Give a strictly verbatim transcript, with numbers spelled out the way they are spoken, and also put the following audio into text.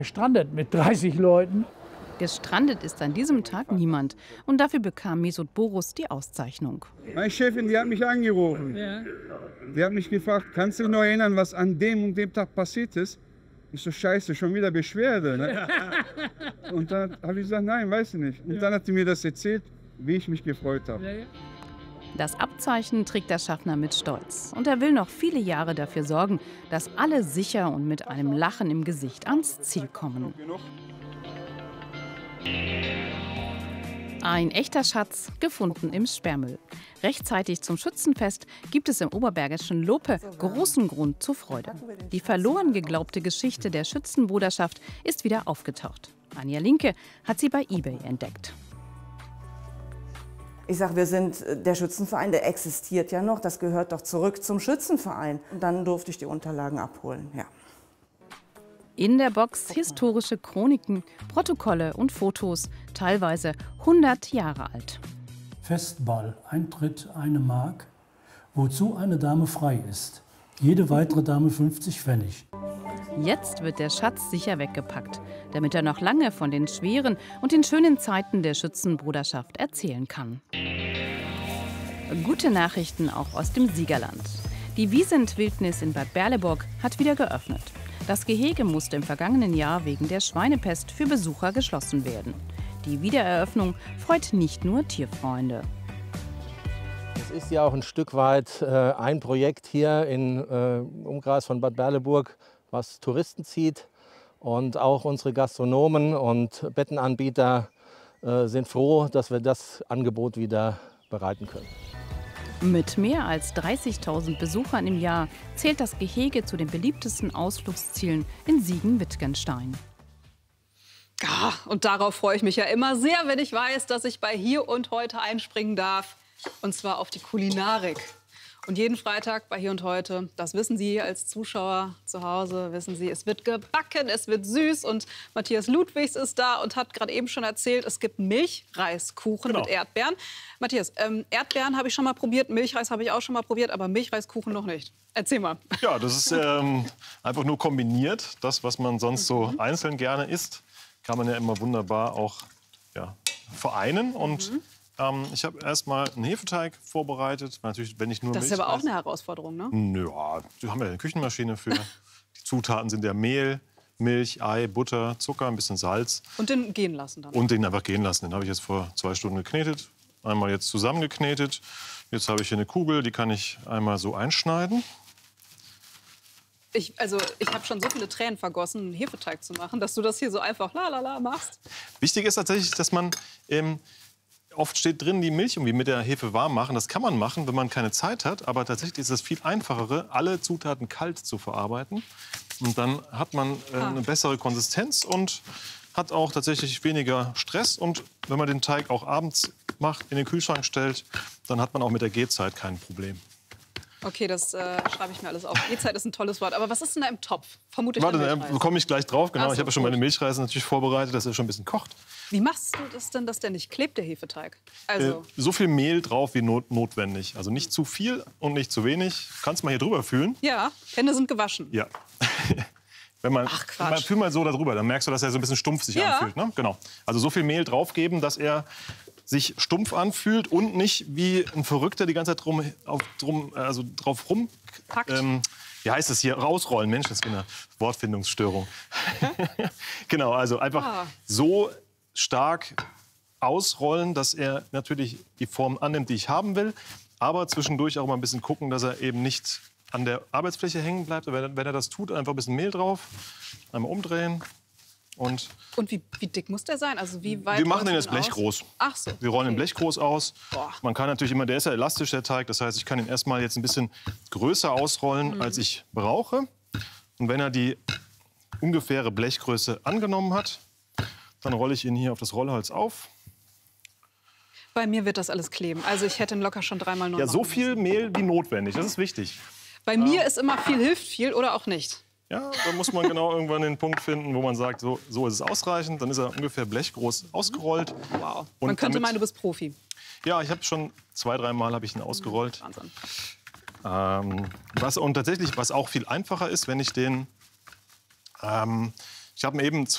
Gestrandet mit dreißig Leuten. Gestrandet ist an diesem Tag niemand. Und dafür bekam Mesut Borus die Auszeichnung. Meine Chefin, die hat mich angerufen. Ja. Die hat mich gefragt, kannst du dich noch erinnern, was an dem und dem Tag passiert ist? Ich so, scheiße, schon wieder Beschwerde. Ne? Und dann habe ich gesagt, nein, weiß ich nicht. Und dann hat sie mir das erzählt, wie ich mich gefreut habe. Das Abzeichen trägt der Schaffner mit Stolz. Und er will noch viele Jahre dafür sorgen, dass alle sicher und mit einem Lachen im Gesicht ans Ziel kommen. Ein echter Schatz, gefunden im Sperrmüll. Rechtzeitig zum Schützenfest gibt es im oberbergischen Lope großen Grund zur Freude. Die verloren geglaubte Geschichte der Schützenbruderschaft ist wieder aufgetaucht. Anja Linke hat sie bei eBay entdeckt. Ich sage, wir sind der Schützenverein, der existiert ja noch, das gehört doch zurück zum Schützenverein. Und dann durfte ich die Unterlagen abholen, ja. In der Box historische Chroniken, Protokolle und Fotos, teilweise hundert Jahre alt. Festball, Eintritt eine Mark, wozu eine Dame frei ist. Jede weitere Dame fünfzig Pfennig. Jetzt wird der Schatz sicher weggepackt, damit er noch lange von den schweren und den schönen Zeiten der Schützenbruderschaft erzählen kann. Gute Nachrichten auch aus dem Siegerland. Die Wiesent-Wildnis in Bad Berleburg hat wieder geöffnet. Das Gehege musste im vergangenen Jahr wegen der Schweinepest für Besucher geschlossen werden. Die Wiedereröffnung freut nicht nur Tierfreunde. Es ist ja auch ein Stück weit äh, ein Projekt hier im äh, Umkreis von Bad Berleburg, was Touristen zieht. Und auch unsere Gastronomen und Bettenanbieter äh, sind froh, dass wir das Angebot wieder bereiten können. Mit mehr als dreißigtausend Besuchern im Jahr zählt das Gehege zu den beliebtesten Ausflugszielen in Siegen-Wittgenstein. Ja, und darauf freue ich mich ja immer sehr, wenn ich weiß, dass ich bei Hier und Heute einspringen darf. Und zwar auf die Kulinarik. Und jeden Freitag bei Hier und Heute, das wissen Sie als Zuschauer zu Hause, wissen Sie, es wird gebacken, es wird süß. Und Matthias Ludwigs ist da und hat gerade eben schon erzählt, es gibt Milchreiskuchen genau. mit Erdbeeren. Matthias, ähm, Erdbeeren habe ich schon mal probiert, Milchreis habe ich auch schon mal probiert, aber Milchreiskuchen noch nicht. Erzähl mal. Ja, das ist ähm, einfach nur kombiniert. Das, was man sonst so mhm. einzeln gerne isst, kann man ja immer wunderbar auch ja, vereinen. Und mhm. ähm, ich habe erst mal einen Hefeteig vorbereitet. Natürlich, wenn ich nur das ist Milch aber auch weiß. eine Herausforderung, ne? Ja, wir haben ja eine Küchenmaschine für. Die Zutaten sind ja Mehl, Milch, Ei, Butter, Zucker, ein bisschen Salz. Und den gehen lassen dann? Und den einfach gehen lassen. Den habe ich jetzt vor zwei Stunden geknetet. Einmal jetzt zusammengeknetet. Jetzt habe ich hier eine Kugel, die kann ich einmal so einschneiden. Ich, also, ich habe schon so viele Tränen vergossen, einen Hefeteig zu machen, dass du das hier so einfach la la la machst. Wichtig ist tatsächlich, dass man ähm, oft steht drin, die Milch irgendwie mit der Hefe warm machen. Das kann man machen, wenn man keine Zeit hat. Aber tatsächlich ist es viel einfacher, alle Zutaten kalt zu verarbeiten. Und dann hat man äh, ah. eine bessere Konsistenz und hat auch tatsächlich weniger Stress. Und wenn man den Teig auch abends macht, in den Kühlschrank stellt, dann hat man auch mit der Gehzeit kein Problem. Okay, das äh, schreibe ich mir alles auf. Gehzeit ist ein tolles Wort. Aber was ist denn da im Topf? Vermutlich Warte, da komme ich gleich drauf. Genau. So, ich habe ja schon gut. meine Milchreis natürlich vorbereitet, dass er schon ein bisschen kocht. Wie machst du das denn, dass der nicht klebt, der Hefeteig? Also äh, so viel Mehl drauf wie not notwendig. Also nicht zu viel und nicht zu wenig. Kannst mal hier drüber fühlen. Ja, Hände sind gewaschen. Ja. Wenn man, Ach, wenn man fühl mal so darüber, dann merkst du, dass er so ein bisschen stumpf sich ja. anfühlt. Ne? Genau. Also so viel Mehl draufgeben, dass er sich stumpf anfühlt und nicht wie ein Verrückter die ganze Zeit drum, auf, drum, also drauf rum. Ähm, wie heißt es hier? Rausrollen. Mensch, das ist eine Wortfindungsstörung. Genau, also einfach ah. so stark ausrollen, dass er natürlich die Form annimmt, die ich haben will. Aber zwischendurch auch mal ein bisschen gucken, dass er eben nicht an der Arbeitsfläche hängen bleibt. Wenn, wenn er das tut, einfach ein bisschen Mehl drauf, einmal umdrehen. Und, und wie, wie dick muss der sein? Also wie weit wir machen den jetzt aus? blechgroß. Ach so. Wir rollen okay. den blechgroß aus. Boah. Man kann natürlich immer, der ist ja elastisch, der Teig. Das heißt, ich kann ihn erst mal jetzt ein bisschen größer ausrollen, mhm. als ich brauche. Und wenn er die ungefähre Blechgröße angenommen hat, dann rolle ich ihn hier auf das Rollholz auf. Bei mir wird das alles kleben. Also ich hätte ihn locker schon dreimal neu Ja, so machen viel müssen. Mehl wie notwendig. Das ist wichtig. Bei ja. mir ist immer viel hilft viel oder auch nicht. Ja, da muss man genau irgendwann den Punkt finden, wo man sagt, so, so ist es ausreichend. Dann ist er ungefähr blechgroß ausgerollt. Wow. Und man könnte damit, meinen, du bist Profi. Ja, ich habe schon zwei, dreimal habe ich ihn ausgerollt. Wahnsinn. Ähm, was, und tatsächlich, was auch viel einfacher ist, wenn ich den... Ähm, ich habe ihn eben